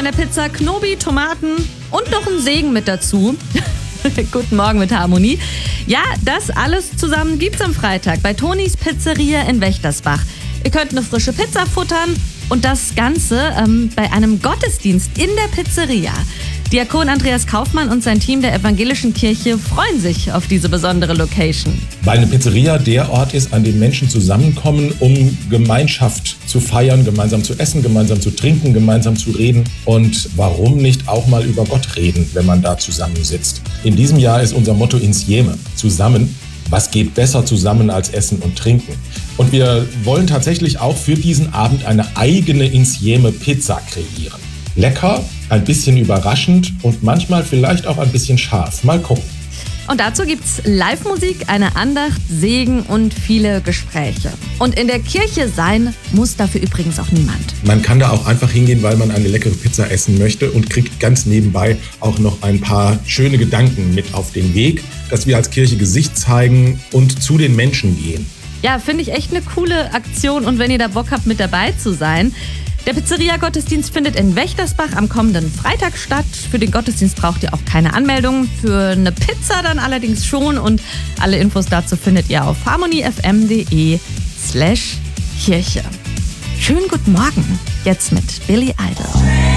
der Pizza Knobi, Tomaten und noch ein Segen mit dazu. Guten Morgen mit Harmonie. Ja, das alles zusammen gibt's am Freitag bei Tonis Pizzeria in Wächtersbach. Ihr könnt eine frische Pizza futtern und das Ganze bei einem Gottesdienst in der Pizzeria. Diakon Andreas Kaufmann und sein Team der Evangelischen Kirche freuen sich auf diese besondere Location. Weil eine Pizzeria der Ort ist, an dem Menschen zusammenkommen, um Gemeinschaft zu feiern, gemeinsam zu essen, gemeinsam zu trinken, gemeinsam zu reden. Und warum nicht auch mal über Gott reden, wenn man da zusammensitzt? In diesem Jahr ist unser Motto Insieme, zusammen. Was geht besser zusammen als Essen und Trinken? Und wir wollen tatsächlich auch für diesen Abend eine eigene Insieme Pizza kreieren. Lecker, ein bisschen überraschend und manchmal vielleicht auch ein bisschen scharf. Mal gucken. Und dazu gibt's Live-Musik, eine Andacht, Segen und viele Gespräche. Und in der Kirche sein muss dafür übrigens auch niemand. Man kann da auch einfach hingehen, weil man eine leckere Pizza essen möchte und kriegt ganz nebenbei auch noch ein paar schöne Gedanken mit auf den Weg, dass wir als Kirche Gesicht zeigen und zu den Menschen gehen. Ja, finde ich echt eine coole Aktion und wenn ihr da Bock habt, mit dabei zu sein. Der Pizzeria-Gottesdienst findet in Wächtersbach am kommenden Freitag statt. Für den Gottesdienst braucht ihr auch keine Anmeldung, für eine Pizza dann allerdings schon. Und alle Infos dazu findet ihr auf harmoniefm.de/Kirche. Schönen guten Morgen, jetzt mit Billy Idol.